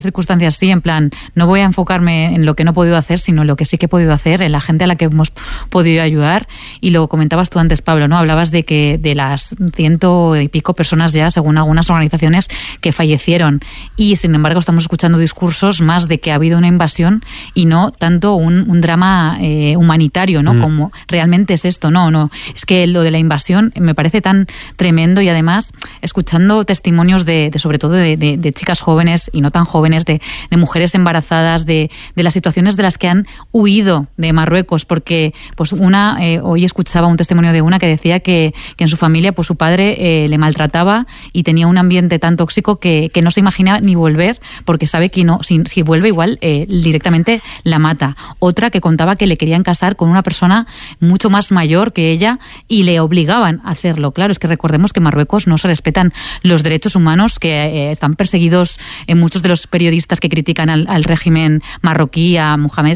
circunstancias sí, en plan, no voy a enfocarme en lo que no he podido hacer, sino en lo que sí que he podido hacer, en la gente a la que hemos podido ayudar. Y lo comentabas tú antes, Pablo, ¿no? Hablabas de que de las 100 y pico personas ya, según algunas organizaciones, que fallecieron. Y sin embargo estamos escuchando discursos más de que ha habido una invasión y no tanto un drama humanitario, ¿no? Como realmente es esto. No, es que lo de la invasión me parece tan tremendo, y además escuchando testimonios de sobre todo de chicas jóvenes y no tan jóvenes, de mujeres embarazadas, de las situaciones de las que han huido de Marruecos, porque pues hoy escuchaba un testimonio de una que decía que en su familia pues su padre le maltrataba y tenía un ambiente tan tóxico que no se imagina ni volver, porque sabe que si vuelve igual directamente la mata. Otra que contaba que le querían casar con una persona mucho más mayor que ella y le obligaban a hacerlo. Claro, es que recordemos que en Marruecos no se respetan los derechos humanos, que están perseguidos en muchos de los periodistas que critican al régimen marroquí, a Mohamed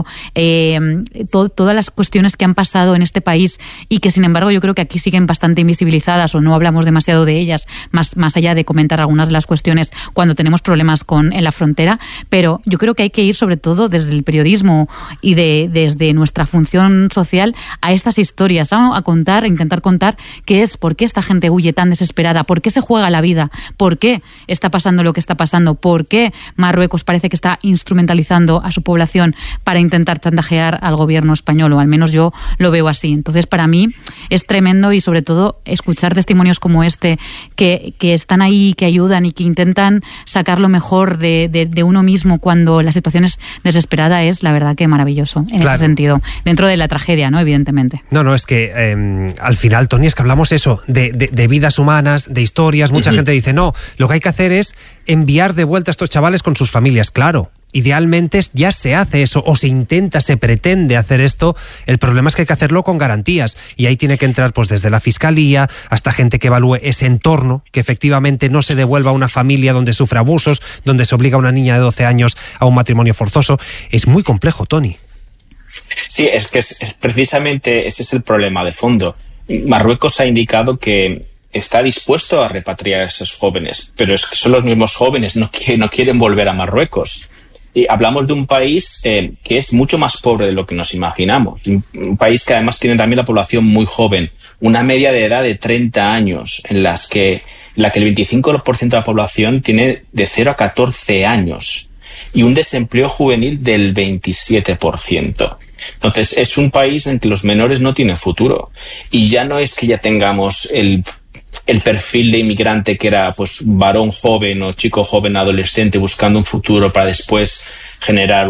VI, todas las cuestiones que han pasado en este país y que sin embargo yo creo que aquí siguen bastante invisibilizadas o no hablamos demasiado de ellas, más allá de comentar algunas de las cuestiones cuando tenemos problemas en la frontera. Pero yo creo que hay que ir sobre todo desde el periodismo y desde nuestra función social a estas historias, a intentar contar por qué esta gente huye tan desesperada, por qué se juega la vida, por qué está pasando lo que está pasando, por qué Marruecos parece que está instrumentalizando a su población para intentar chantajear al gobierno español, o al menos yo lo veo así. Entonces, para mí es tremendo, y sobre todo escuchar testimonios como este que están ahí, que ayudan y que intentan sacar lo mejor de uno mismo cuando la situación es desesperada, es la verdad que maravilloso en ese sentido, dentro de la tragedia, ¿no? Evidentemente. No, es que al final, Toni, es que hablamos eso, de vidas humanas, de historias. Mucha gente dice, no, lo que hay que hacer es enviar de vuelta a estos chavales con sus familias. Claro, idealmente ya se hace eso, o se intenta, se pretende hacer esto. El problema es que hay que hacerlo con garantías, y ahí tiene que entrar pues desde la Fiscalía hasta gente que evalúe ese entorno, que efectivamente no se devuelva a una familia donde sufre abusos, donde se obliga a una niña de 12 años a un matrimonio forzoso. Es muy complejo, Toni. Sí, es que es precisamente ese es el problema de fondo. Marruecos ha indicado que está dispuesto a repatriar a esos jóvenes, pero es que son los mismos jóvenes que no quieren volver a Marruecos. Y hablamos de un país que es mucho más pobre de lo que nos imaginamos. Un país que además tiene también la población muy joven, una media de edad de 30 años, en la que el 25% de la población tiene de 0 a 14 años, y un desempleo juvenil del 27%. Entonces, es un país en que los menores no tienen futuro. Y ya no es que ya tengamos el perfil de inmigrante que era pues varón joven o chico joven adolescente buscando un futuro para después generar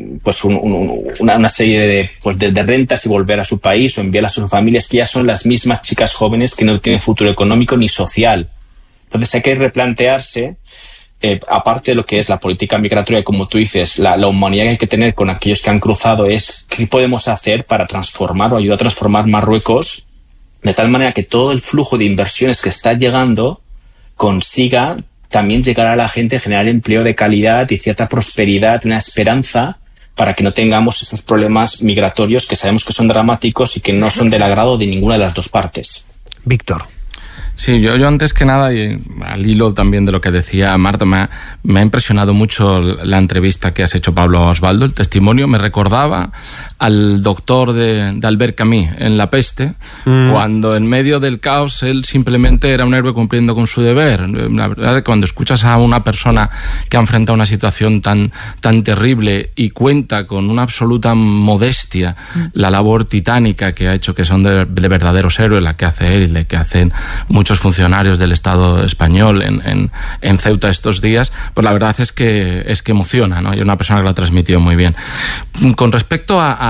una serie de rentas y volver a su país o enviar a sus familias, que ya son las mismas chicas jóvenes que no tienen futuro económico ni social. Entonces hay que replantearse, aparte de lo que es la política migratoria, como tú dices, la humanidad que hay que tener con aquellos que han cruzado, es qué podemos hacer para transformar o ayudar a transformar Marruecos de tal manera que todo el flujo de inversiones que está llegando consiga también llegar a la gente, generar empleo de calidad y cierta prosperidad, una esperanza, para que no tengamos esos problemas migratorios que sabemos que son dramáticos y que no son del agrado de ninguna de las dos partes. Víctor. Sí, yo antes que nada, y al hilo también de lo que decía Marta, me ha impresionado mucho la entrevista que has hecho, Pablo, a Osvaldo. El testimonio me recordaba al doctor de Albert Camus en La peste, cuando en medio del caos él simplemente era un héroe cumpliendo con su deber. La verdad es que cuando escuchas a una persona que ha enfrentado una situación tan terrible y cuenta con una absoluta modestia la labor titánica que ha hecho, que son de verdaderos héroes, la que hace él y la que hacen muchos funcionarios del Estado español en Ceuta estos días, pues la verdad es que emociona, ¿no? Y una persona que lo ha transmitido muy bien. Con respecto a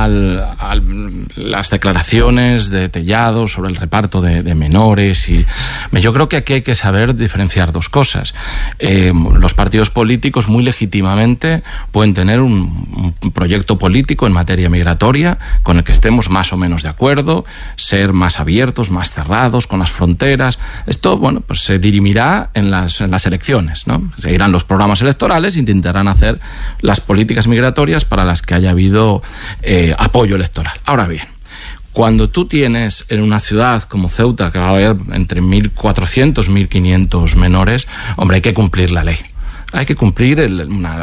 las declaraciones de Tellado sobre el reparto de menores, yo creo que aquí hay que saber diferenciar dos cosas. Los partidos políticos muy legítimamente pueden tener un proyecto político en materia migratoria con el que estemos más o menos de acuerdo, ser más abiertos, más cerrados con las fronteras. Esto, bueno, pues se dirimirá en las elecciones, ¿no? Seguirán los programas electorales, intentarán hacer las políticas migratorias para las que haya habido apoyo electoral. Ahora bien, cuando tú tienes en una ciudad como Ceuta, que va a haber entre 1.400 y 1.500 menores, hombre, hay que cumplir la ley. Hay que cumplir